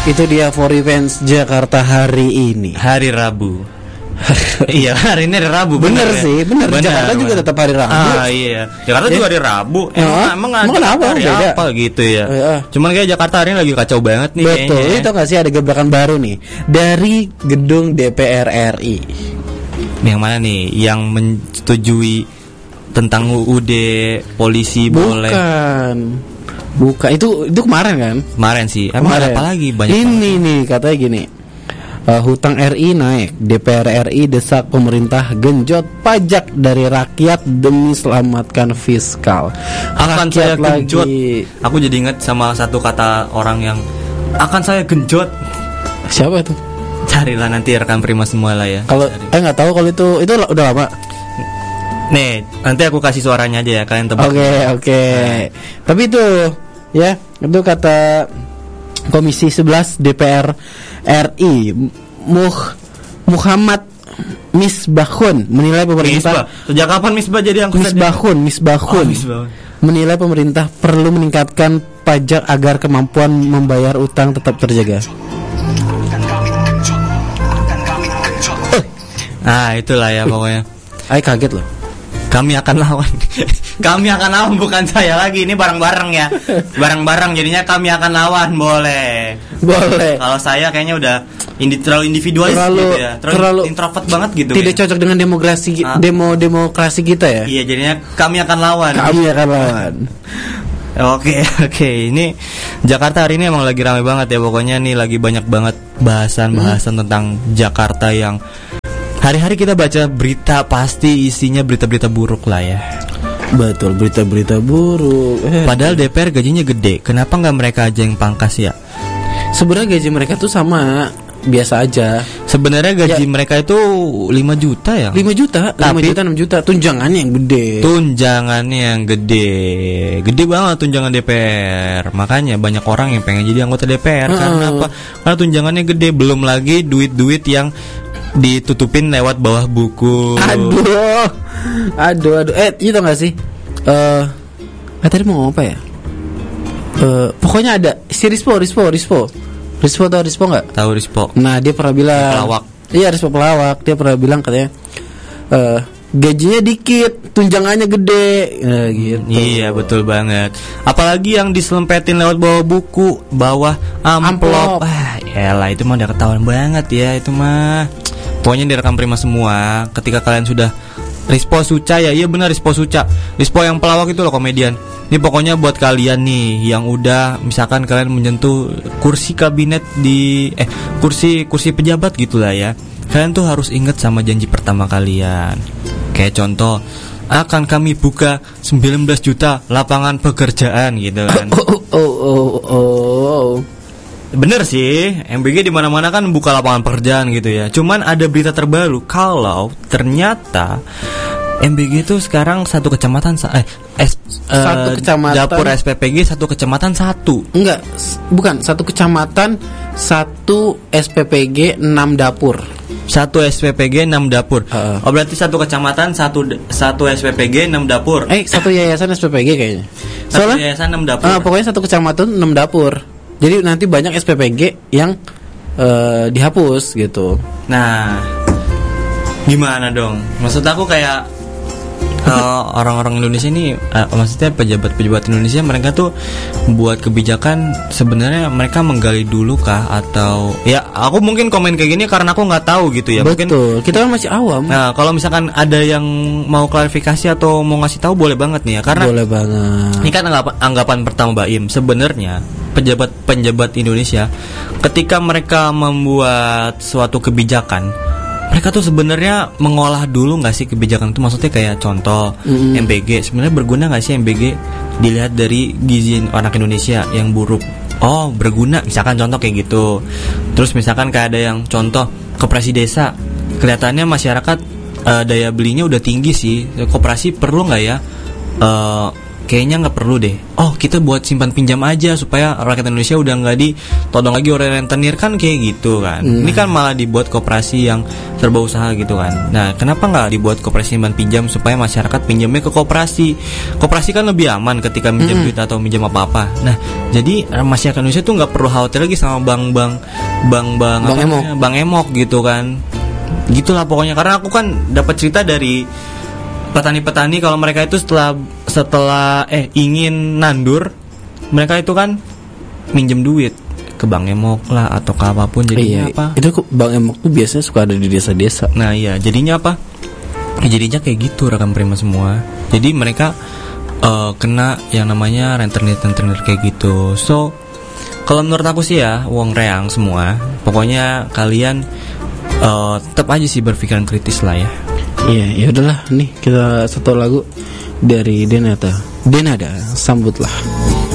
Itu dia For Revenge Jakarta hari ini. Hari Rabu. Iya, hari ini hari Rabu. Bener sih, bener. Jakarta juga tetap hari Rabu. Iya. Jakarta juga hari Rabu. Emang kenapa hari beda? apa gitu ya? Cuman kayak Jakarta hari ini lagi kacau banget nih. Betul. Kayaknya. Itu nggak sih ada gebrakan baru nih dari gedung DPR RI. Yang mana nih? Yang menyetujui tentang UUD polisi boleh. Bukan, itu kemarin kan? Kemarin sih. Emang ada apa lagi? Banyak ini nih katanya gini. Hutang RI naik, DPR RI desak pemerintah genjot pajak dari rakyat demi selamatkan fiskal. Akan saya genjot. Aku jadi ingat sama satu kata orang yang akan saya genjot. Siapa itu? Carilah nanti rekan Prima semua lah ya. Kalau nggak tahu kalau itu udah lama. Nih, nanti aku kasih suaranya aja ya, kalian tebak. Oke. Tapi itu ya, itu kata Komisi 11 DPR RI Muhammad Misbahun menilai pemerintah. Sejak kapan Misbah jadi anggota? Misbahun. Menilai pemerintah perlu meningkatkan pajak agar kemampuan membayar utang tetap terjaga. Nah, itulah ya pokoknya. Ay kaget loh. Kami akan lawan. Kami akan lawan, bukan saya lagi. Ini bareng-bareng ya. Bareng-bareng jadinya kami akan lawan. Boleh. Kalau saya kayaknya udah terlalu individualis gitu ya. Terlalu introvert banget gitu. Tidak ya. Cocok dengan demokrasi kita ya. Iya, jadinya kami akan lawan. Oke. Ini Jakarta hari ini emang lagi ramai banget ya. Pokoknya nih lagi banyak banget bahasan tentang Jakarta yang hari-hari kita baca berita pasti isinya berita-berita buruk lah ya. Betul, berita-berita buruk. Padahal DPR gajinya gede. Kenapa nggak mereka aja yang pangkas ya? Sebenarnya gaji mereka tuh sama, biasa aja. Sebenarnya gaji mereka itu 5 juta ya? 5 juta, 6 juta. Tunjangannya yang gede. Gede banget tunjangan DPR. Makanya banyak orang yang pengen jadi anggota DPR. Karena apa? Karena tunjangannya gede. Belum lagi duit-duit yang ditutupin lewat bawah buku. Aduh. Itu nggak sih? Tadi mau ngomong apa ya? Pokoknya ada si Rispo tau Rispo nggak? Tahu Rispo. Nah dia pernah bilang pelawak. Iya, Rispo pelawak. Dia pernah bilang katanya gajinya dikit, tunjangannya gede, gitu. Iya, betul banget. Apalagi yang diselempetin lewat bawah buku, bawah amplop. Elah, itu mah udah ketahuan banget ya, itu mah. Pokoknya direkam Prima semua. Ketika kalian sudah Rispo Suca ya, iya benar Rispo Suca. Rispo yang pelawak itu loh, komedian. Ini pokoknya buat kalian nih yang udah misalkan kalian menyentuh kursi kabinet di kursi pejabat gitulah ya. Kalian tuh harus ingat sama janji pertama kalian. Kayak contoh, akan kami buka 19 juta lapangan pekerjaan gitu kan. Bener sih, MBG di mana-mana kan buka lapangan pekerjaan gitu ya. Cuman ada berita terbaru kalau ternyata MBG itu sekarang satu kecamatan satu kecamatan dapur SPPG satu kecamatan satu. Enggak, bukan satu kecamatan satu SPPG 6 dapur. Satu SPPG 6 dapur. Oh, berarti satu kecamatan satu SPPG 6 dapur. Satu yayasan SPPG kayaknya. Satu yayasan 6 dapur. Pokoknya satu kecamatan 6 dapur. Jadi nanti banyak SPPG yang dihapus gitu. Nah, gimana dong? Maksud aku kayak orang-orang Indonesia ini, maksudnya pejabat-pejabat Indonesia, mereka tuh buat kebijakan sebenarnya mereka menggali dulu kah atau ya aku mungkin komen kayak gini karena aku nggak tahu gitu ya. Betul. Mungkin kita kan masih awam. Nah, kalau misalkan ada yang mau klarifikasi atau mau ngasih tahu boleh banget nih ya, karena boleh banget. Ini kan anggapan pertama Baim. Sebenarnya pejabat Indonesia ketika mereka membuat suatu kebijakan, mereka tuh sebenarnya mengolah dulu nggak sih kebijakan itu? Maksudnya kayak contoh MBG sebenarnya berguna nggak sih MBG dilihat dari gizi anak Indonesia yang buruk? Oh, berguna, misalkan contoh kayak gitu. Terus misalkan kayak ada yang contoh koperasi desa, kelihatannya masyarakat daya belinya udah tinggi sih. Koperasi perlu nggak ya kayaknya nggak perlu deh. Oh, kita buat simpan pinjam aja supaya rakyat Indonesia udah nggak ditodong lagi oleh rentenir kan kayak gitu kan. Ini kan malah dibuat koperasi yang serba usaha gitu kan. Nah, kenapa nggak dibuat koperasi simpan pinjam supaya masyarakat pinjamnya ke koperasi? Koperasi kan lebih aman ketika minjam duit atau minjam apa-apa. Nah, jadi masyarakat Indonesia tuh nggak perlu khawatir lagi sama bank emok gitu kan. Gitulah pokoknya, karena aku kan dapat cerita dari petani-petani kalau mereka itu setelah ingin nandur, mereka itu kan minjem duit ke bank emok lah atau ke apapun. Jadinya apa? Itu bank emok tuh biasanya suka ada di desa-desa. Nah iya, jadinya apa? Jadinya kayak gitu rekan prima semua. Jadi mereka kena yang namanya rentenir kayak gitu. So kalau menurut aku sih ya, wong reang semua, pokoknya kalian tetap aja sih berpikiran kritis lah ya. Iya, ya udahlah, nih kita satu lagu dari Denada, Sambutlah.